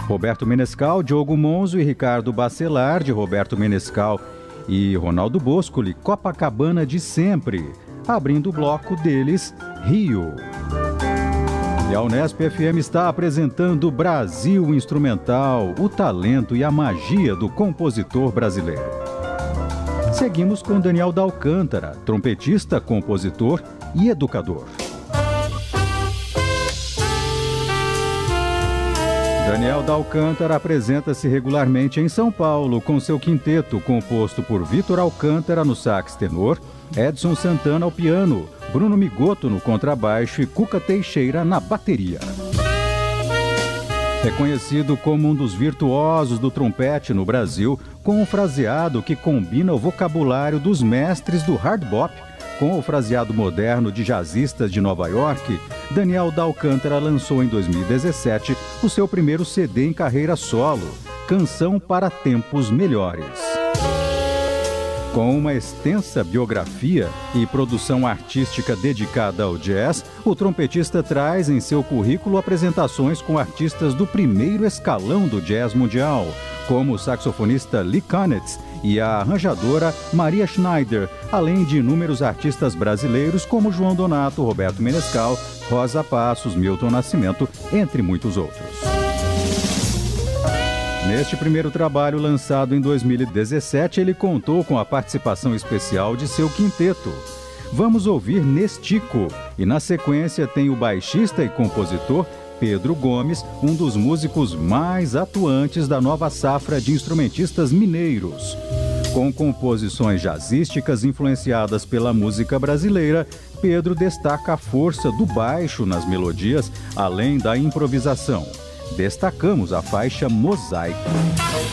Roberto Menescal, Diogo Monzo e Ricardo Bacelar, de Roberto Menescal e Ronaldo Boscoli, Copacabana de Sempre. Abrindo o bloco deles, Rio. E a Unesp FM está apresentando Brasil Instrumental, o talento e a magia do compositor brasileiro. Seguimos com Daniel D'Alcântara, trompetista, compositor e educador. Daniel D'Alcântara apresenta-se regularmente em São Paulo com seu quinteto, composto por Vitor Alcântara no sax tenor, Edson Santana ao piano, Bruno Migotto no contrabaixo e Cuca Teixeira na bateria. Reconhecido como um dos virtuosos do trompete no Brasil, com um fraseado que combina o vocabulário dos mestres do hard bop com o fraseado moderno de jazzistas de Nova York, Daniel D'Alcântara lançou em 2017 o seu primeiro CD em carreira solo, Canção para Tempos Melhores. Com uma extensa biografia e produção artística dedicada ao jazz, o trompetista traz em seu currículo apresentações com artistas do primeiro escalão do jazz mundial, como o saxofonista Lee Konitz e a arranjadora Maria Schneider, além de inúmeros artistas brasileiros como João Donato, Roberto Menescal, Rosa Passos, Milton Nascimento, entre muitos outros. Neste primeiro trabalho, lançado em 2017, ele contou com a participação especial de seu quinteto. Vamos ouvir Nestico, e na sequência tem o baixista e compositor Pedro Gomes, um dos músicos mais atuantes da nova safra de instrumentistas mineiros. Com composições jazzísticas influenciadas pela música brasileira, Pedro destaca a força do baixo nas melodias, além da improvisação. Destacamos a faixa Mosaico.